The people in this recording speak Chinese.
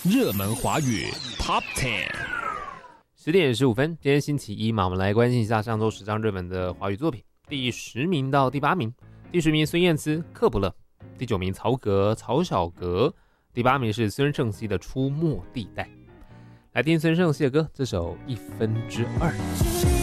热门华语 Top 10。 10:15，今天星期一嘛，我们来关心一下上周10张热门的华语作品，第10名到第8名。第10名孙燕姿《克不勒》，第9名曹格《曹小格》，第8名是孙盛希的《出没地带》。来听孙盛希的歌，这首1分之2。